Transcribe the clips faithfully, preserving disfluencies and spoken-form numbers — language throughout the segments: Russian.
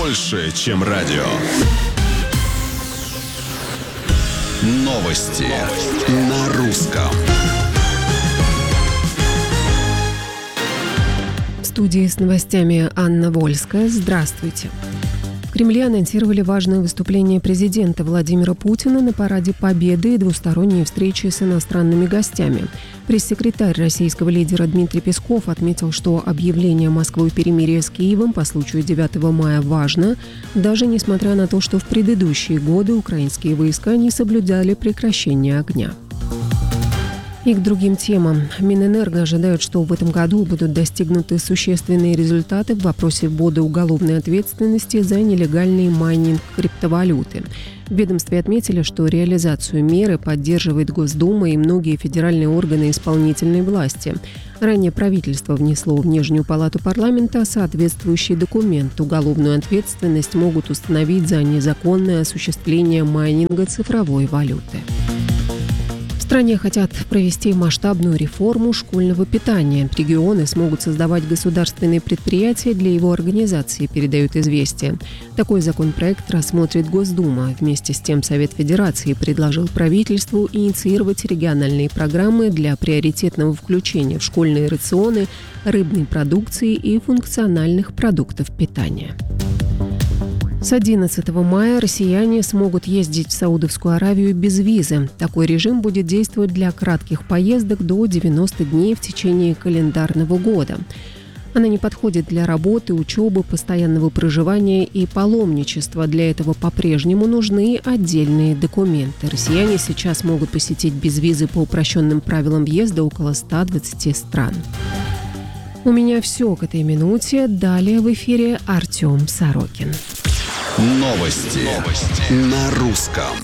больше, чем радио. Новости на русском. В студии с новостями Анна Вольская. Здравствуйте. В Кремле анонсировали важное выступление президента Владимира Путина на параде Победы и двусторонние встречи с иностранными гостями. Пресс-секретарь российского лидера Дмитрий Песков отметил, что объявление Москвы перемирия с Киевом по случаю девятого мая важно, даже несмотря на то, что в предыдущие годы украинские войска не соблюдали прекращение огня. И к другим темам. Минэнерго ожидают, что в этом году будут достигнуты существенные результаты в вопросе ввода уголовной ответственности за нелегальный майнинг криптовалюты. В ведомстве отметили, что реализацию меры поддерживает Госдума и многие федеральные органы исполнительной власти. Ранее правительство внесло в Нижнюю палату парламента соответствующий документ. Уголовную ответственность могут установить за незаконное осуществление майнинга цифровой валюты. В стране хотят провести масштабную реформу школьного питания. Регионы смогут создавать государственные предприятия для его организации, передают «Известия». Такой законопроект рассмотрит Госдума. Вместе с тем Совет Федерации предложил правительству инициировать региональные программы для приоритетного включения в школьные рационы рыбной продукции и функциональных продуктов питания. С одиннадцатого мая россияне смогут ездить в Саудовскую Аравию без визы. Такой режим будет действовать для кратких поездок до девяноста дней в течение календарного года. Она не подходит для работы, учебы, постоянного проживания и паломничества. Для этого по-прежнему нужны отдельные документы. Россияне сейчас могут посетить без визы по упрощенным правилам въезда около ста двадцати стран. У меня все к этой минуте. Далее в эфире Артем Сорокин. Новости, Новости. На русском.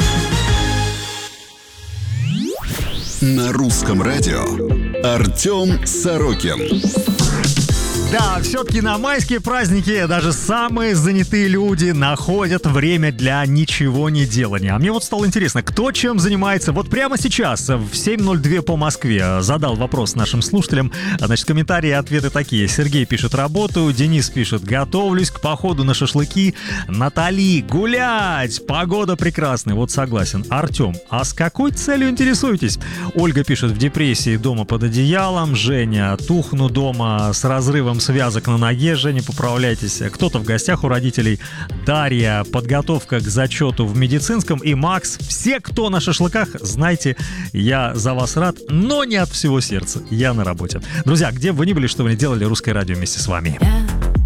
На русском радио Артем Сорокин. Да, все-таки на майские праздники даже самые занятые люди находят время для ничего не делания. А мне вот стало интересно, кто чем занимается. Вот прямо сейчас в семь ноль два по Москве задал вопрос нашим слушателям. Значит, комментарии и ответы такие. Сергей пишет: работаю, Денис пишет: готовлюсь к походу на шашлыки, Натали: гулять, погода прекрасная. Вот согласен. Артем: а с какой целью интересуетесь? Ольга пишет: в депрессии, дома под одеялом. Женя: тухну дома с разрывом связок на ноге. Женя, поправляйтесь. Кто-то в гостях у родителей. Дарья: подготовка к зачету в медицинском. И Макс: все, кто на шашлыках, знайте, я за вас рад, но не от всего сердца. Я на работе. Друзья, где бы вы ни были, что вы ни делали, Русское радио вместе с вами.